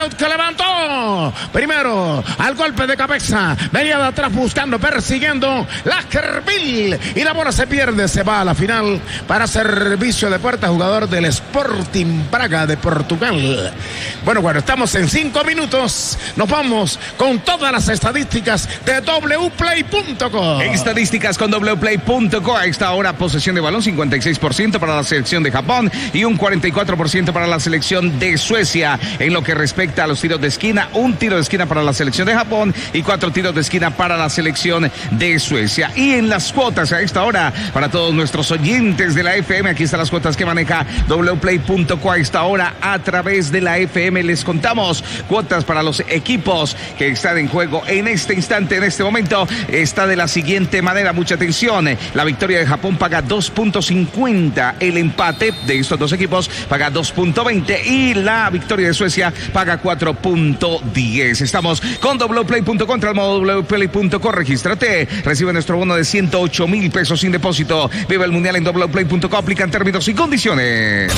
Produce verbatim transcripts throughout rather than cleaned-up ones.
que levantó primero al golpe de cabeza, venía de atrás buscando, persiguiendo Laskerville y la bola se pierde, se va a la final para servicio de puerta, jugador del Sporting Braga de Portugal. Bueno, bueno, estamos en cinco minutos, nos vamos con todas las estadísticas de w play punto com. Estadísticas con w play punto com. A esta hora posesión de balón cincuenta y seis por ciento para la selección de Japón y un cuarenta y cuatro por ciento para la selección de Suecia. En lo que respecta a los tiros de esquina, un tiro de esquina para la selección de Japón y cuatro tiros de esquina para la selección de Suecia. Y en las cuotas a esta hora, para todos nuestros oyentes de la F M, aquí están las cuotas que maneja w play punto com a esta hora a través de la F M. Les contamos cuotas para los equipos que están en juego en este instante, en este momento. Está de la siguiente manera, mucha atención. La victoria de Japón paga dos punto cincuenta, el empate de estos dos equipos paga dos punto veinte y la victoria de Suecia paga cuatro punto diez. Estamos con w play punto com, entra al modo w play punto com, regístrate, recibe nuestro bono de ciento ocho mil pesos sin depósito. Vive el mundial en w play punto com, aplican términos y condiciones.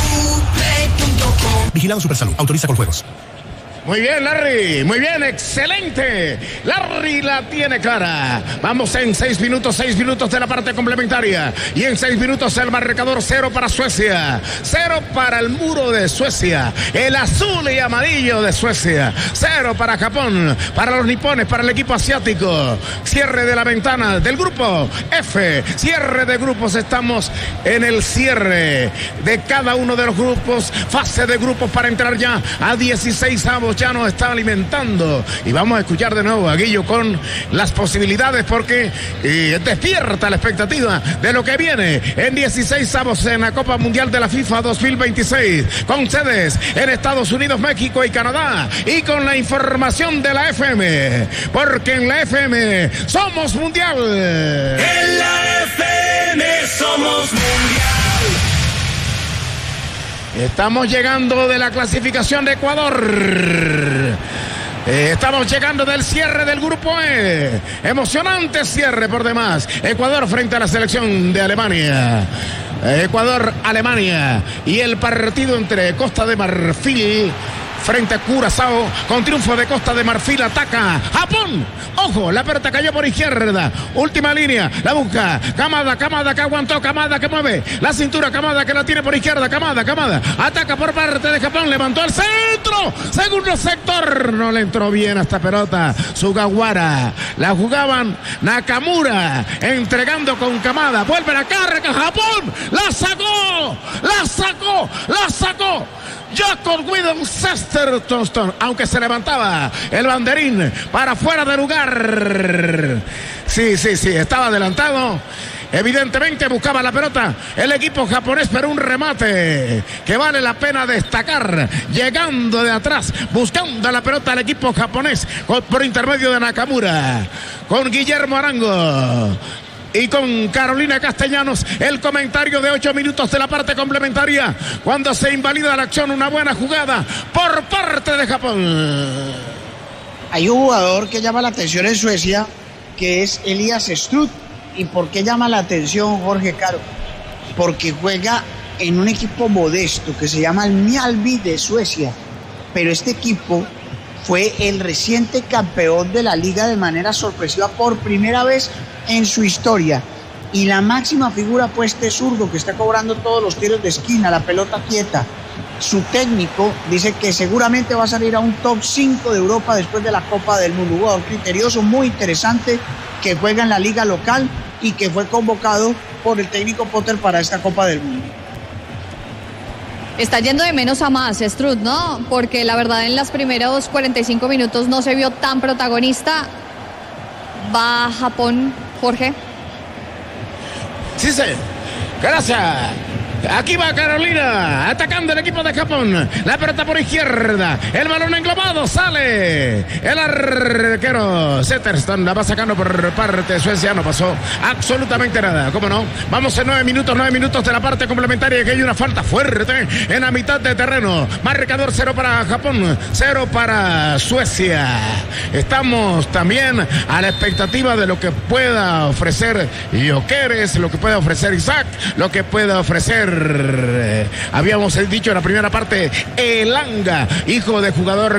Vigilado Supersalud, autoriza con juegos. Muy bien, Larry, muy bien, excelente. Larry la tiene clara. Vamos en seis minutos, seis minutos de la parte complementaria. Y en seis minutos el marcador cero para Suecia. Cero para el muro de Suecia. El azul y amarillo de Suecia. Cero para Japón, para los nipones, para el equipo asiático. Cierre de la ventana del grupo F. Cierre de grupos. Estamos en el cierre de cada uno de los grupos. Fase de grupos para entrar ya a dieciséis avos. Ya nos está alimentando y vamos a escuchar de nuevo a Guillo con las posibilidades porque eh, despierta la expectativa de lo que viene en dieciséis avos en la Copa Mundial de la FIFA dos mil veintiséis con sedes en Estados Unidos, México y Canadá, y con la información de la F M, porque en la F M somos mundial. En la F M somos mundial. Estamos llegando de la clasificación de Ecuador. Eh, estamos llegando del cierre del grupo E. Emocionante cierre por demás. Ecuador frente a la selección de Alemania. Ecuador, Alemania. Y el partido entre Costa de Marfil frente a Curazao, con triunfo de Costa de Marfil. Ataca Japón, ojo, la pelota cayó por izquierda, última línea, la busca Kamada, Kamada que aguantó, Kamada que mueve la cintura, Kamada que la tiene por izquierda, Kamada, Kamada, ataca por parte de Japón, levantó el centro, segundo sector, no le entró bien a esta pelota, Sugawara, la jugaban Nakamura, entregando con Kamada, vuelve la carga, Japón, la sacó, la sacó, la sacó, Jacob Widom Sesterton, aunque se levantaba el banderín para fuera de lugar. Sí, sí, sí, estaba adelantado. Evidentemente buscaba la pelota el equipo japonés, pero un remate que vale la pena destacar, llegando de atrás, buscando la pelota el equipo japonés por intermedio de Nakamura, con Guillermo Arango y con Carolina Castellanos. El comentario de ocho minutos de la parte complementaria, cuando se invalida la acción. Una buena jugada por parte de Japón. Hay un jugador que llama la atención en Suecia, que es Elias Struth. ¿Y por qué llama la atención, Jorge Caro? Porque juega en un equipo modesto que se llama el Mjällby de Suecia, pero este equipo fue el reciente campeón de la liga de manera sorpresiva por primera vez en su historia, y la máxima figura fue este zurdo que está cobrando todos los tiros de esquina, la pelota quieta. Su técnico dice que seguramente va a salir a un top cinco de Europa después de la Copa del Mundo. Un jugador criterioso, muy interesante, que juega en la liga local y que fue convocado por el técnico Potter para esta Copa del Mundo. Está yendo de menos a más, Struth, ¿no? Porque la verdad en los primeros cuarenta y cinco minutos no se vio tan protagonista. Va a Japón, Jorge. Sí, sí. Gracias. Aquí va Carolina, atacando el equipo de Japón. La pelota por izquierda, el balón englobado, sale el arquero Zetterström, la va sacando por parte de Suecia. No pasó absolutamente nada, ¿cómo no? Vamos en nueve minutos, nueve minutos de la parte complementaria, que hay una falta fuerte en la mitad de terreno. Marcador cero para Japón, cero para Suecia. Estamos también a la expectativa de lo que pueda ofrecer Gyökeres, lo que pueda ofrecer Isaac, lo que pueda ofrecer Ecuador. Habíamos dicho en la primera parte, Elanga, hijo de jugador